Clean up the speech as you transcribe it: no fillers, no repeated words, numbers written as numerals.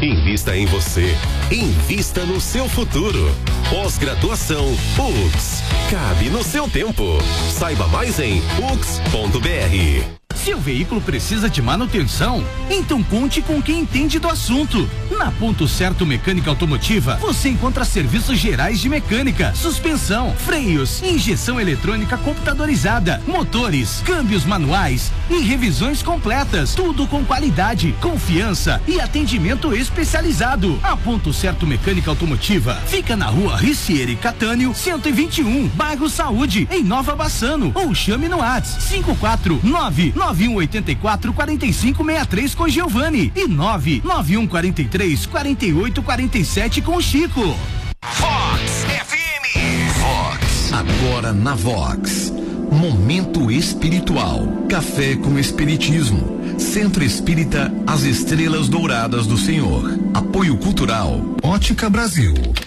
Invista em você. Invista no seu futuro. Pós-graduação UX. Cabe no seu tempo. Saiba mais em ux.br. Seu veículo precisa de manutenção? Então conte com quem entende do assunto. Na Ponto Certo Mecânica Automotiva, você encontra serviços gerais de mecânica, suspensão, freios, injeção eletrônica computadorizada, motores, câmbios manuais e revisões completas. Tudo com qualidade, confiança e atendimento especializado. A Ponto Certo Mecânica Automotiva fica na Rua Ricieri Catânio, 121, bairro Saúde, em Nova Bassano. Ou chame no WhatsApp 549-9184-4563 com Giovanni e 99143-4847 com Chico. Vox FM. Vox. Agora na Vox. Momento espiritual. Café com Espiritismo. Centro Espírita As Estrelas Douradas do Senhor. Apoio Cultural. Ótica Brasil.